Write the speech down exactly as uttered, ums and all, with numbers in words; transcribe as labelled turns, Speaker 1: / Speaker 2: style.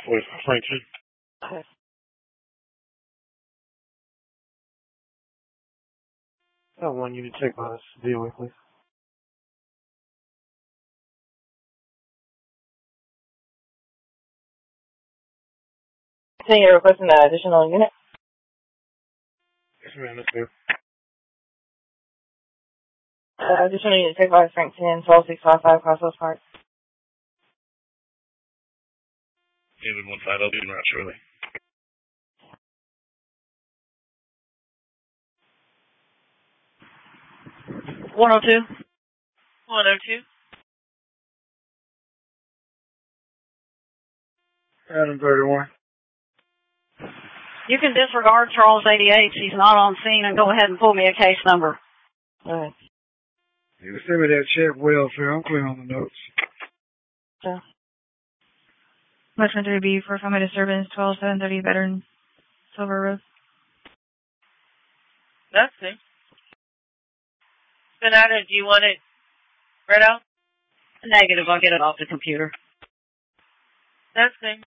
Speaker 1: forty-five Franklin.
Speaker 2: Okay.
Speaker 1: Got one unit check by us. Deal with, please.
Speaker 2: So you're requesting an additional unit?
Speaker 1: Yes, ma'am. That's good.
Speaker 2: Uh, additional unit take by Frank ten, twelve six five five Crossroads Park.
Speaker 1: David one five, I'll be in route shortly.
Speaker 2: one oh two. one oh two.
Speaker 1: Adam thirty-one.
Speaker 3: You can disregard Charles eighty-eight. He's not on scene, and go ahead and pull me a case number.
Speaker 2: All right.
Speaker 1: You can send me that check welfare. I'm clear on the notes.
Speaker 2: Yeah.
Speaker 4: Western three B for family disturbance, twelve seven thirty Veteran Silver Road.
Speaker 2: That's it. Sonata, do you want it read out?
Speaker 3: Negative. I'll get it off the computer.
Speaker 2: That's it.